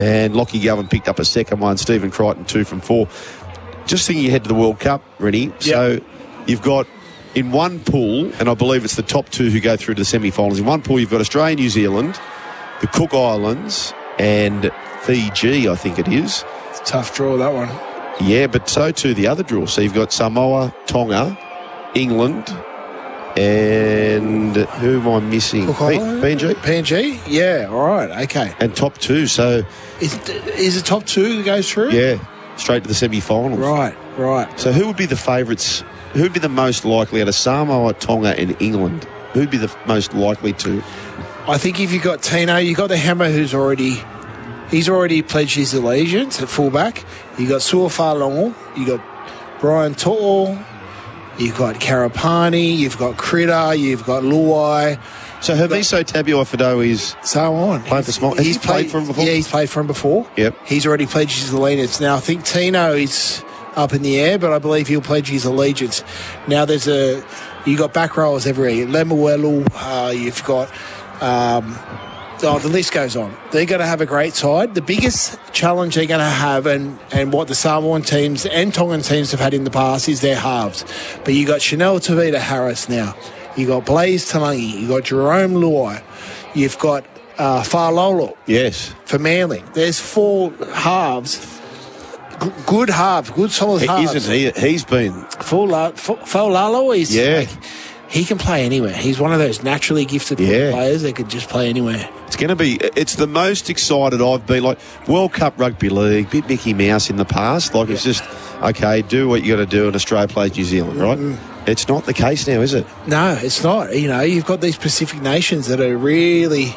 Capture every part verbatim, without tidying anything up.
And Lockie Govan picked up a second one. Stephen Crichton, two from four. Just thinking ahead to the World Cup, Rennie. Yep. So you've got in one pool, and I believe it's the top two who go through to the semi-finals. In one pool, you've got Australia, New Zealand, the Cook Islands, and Fiji, I think it is. It's a tough draw, that one. Yeah, but so too the other draw. So you've got Samoa, Tonga, England, and who am I missing? P- PNG? P N G? Yeah, all right, okay. And top two, so... Is, is it top two that goes through? Yeah, straight to the semi-finals. Right, right. So who would be the favourites? Who would be the most likely out of Samoa, Tonga and England? Who would be the most likely to? I think if you've got Tino, you've got the Hammer who's already... He's already pledged his allegiance at fullback. You've got Suafalongo, you've got Brian To'o, you've got Karapani, you've got Critter, you've got Luai. So Haviso Tabuai-Fidow is so on. Playing for Small. Has he's he played, played for him before? Yeah, he's played for him before. Yep. He's already pledged his allegiance. Now, I think Tino is up in the air, but I believe he'll pledge his allegiance. Now, there's a... You've got back rowers everywhere. Lemuelu, uh, you've got... Um, oh, the list goes on. They're going to have a great side. The biggest challenge they're going to have, and, and what the Samoan teams and Tongan teams have had in the past, is their halves. But you got Chanel Tavita Harris now. You got Blaze Talangi. You got Jerome Luai. You've got uh, Fa'alolo. Yes. For Manly. There's four halves. G- good halves. Good solid he, halves. Isn't he? He's been... Fa'alolo is... Yeah. Like, he can play anywhere. He's one of those naturally gifted yeah. players that could just play anywhere. It's going to be... It's the most excited I've been. Like, World Cup Rugby League, bit Mickey Mouse in the past. Like, yeah. It's just, okay, do what you got to do, and Australia plays New Zealand, right? Mm-hmm. It's not the case now, is it? No, it's not. You know, you've got these Pacific nations that are really...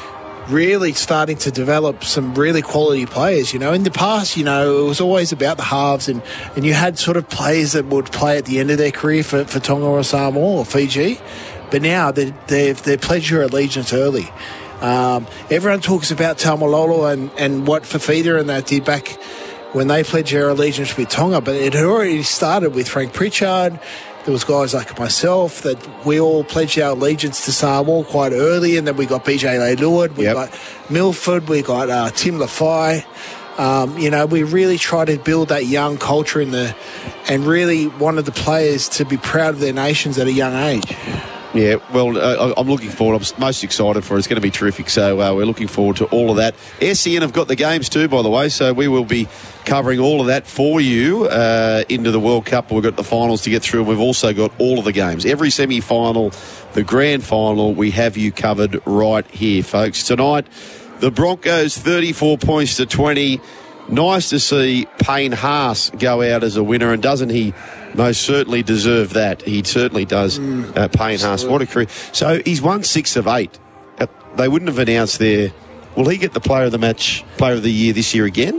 really starting to develop some really quality players. You know, in the past, you know, it was always about the halves, and, and you had sort of players that would play at the end of their career for, for Tonga or Samoa or Fiji. But now they, they've, they've pledged your allegiance early. Um, everyone talks about Taumalolo and, and what Fafita and that did back when they pledged their allegiance with Tonga, but it had already started with Frank Pritchard. There was guys like myself that we all pledged our allegiance to Samoa quite early, and then we got B J Leilua, we yep. got Milford, we got uh, Tim Lafai. Um, you know, we really tried to build that young culture in the, and really wanted the players to be proud of their nations at a young age. Yeah, well, uh, I'm looking forward. I'm most excited for it. It's going to be terrific. So uh, we're looking forward to all of that. S E N have got the games too, by the way. So we will be covering all of that for you uh, into the World Cup. We've got the finals to get through, and we've also got all of the games. Every semi-final, the grand final, we have you covered right here, folks. Tonight, the Broncos thirty-four points to twenty. Nice to see Payne Haas go out as a winner, and doesn't he most certainly deserve that? He certainly does, mm, uh, Payne Haas. What a career. So he's won six of eight. Uh, they wouldn't have announced there. Will he get the player of the match, player of the year this year again?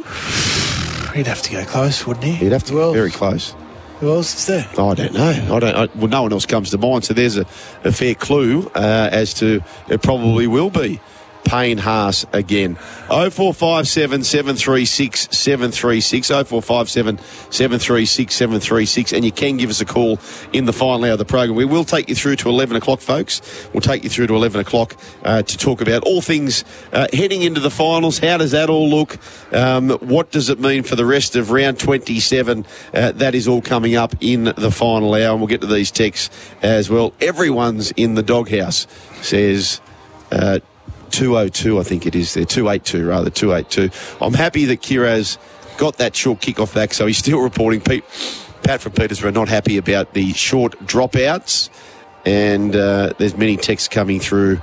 He'd have to go close, wouldn't he? He'd have to go very close. Who else is there? I don't know. I don't. I, well, no one else comes to mind. So there's a, a fair clue uh, as to it probably will be Payne Haas again. oh four five seven, seven three six, seven three six, oh four five seven, seven three six, seven three six, and you can give us a call in the final hour of the program. We will take you through to eleven o'clock, folks. We'll take you through to eleven o'clock uh, to talk about all things uh, heading into the finals. How does that all look? Um, what does it mean for the rest of round twenty-seven? Uh, that is all coming up in the final hour, and we'll get to these texts as well. Everyone's in the doghouse, says... Uh, two oh two, I think it is there. two eighty-two, rather, two eighty-two. I'm happy that Kiraz got that short kick-off back, so he's still reporting. Pete, Pat from Petersburg not happy about the short dropouts, and uh, there's many texts coming through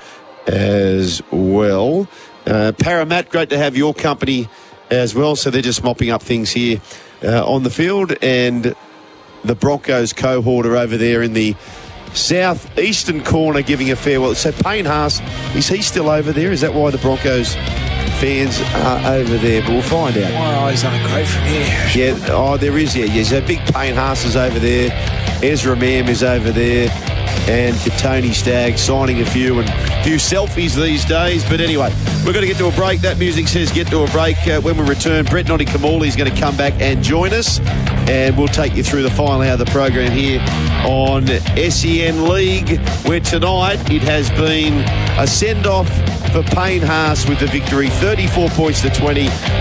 as well. Uh, Paramat, great to have your company as well, so they're just mopping up things here uh, on the field, and the Broncos cohort are over there in the south-eastern corner giving a farewell. So Payne Haas, is he still over there? Is that why the Broncos fans are over there? But we'll find out. Oh, he's done a great from here. Yeah, oh, there is, yeah. yeah. So big Payne Haas is over there. Ezra Mam is over there. and Katoni Staggs signing a few and a few selfies these days. But anyway, we're going to get to a break. That music says get to a break. Uh, when we return, Brett Noddy Kamali is going to come back and join us, and we'll take you through the final hour of the program here on S E N League, where tonight it has been a send-off for Payne Haas with the victory, thirty-four points to twenty.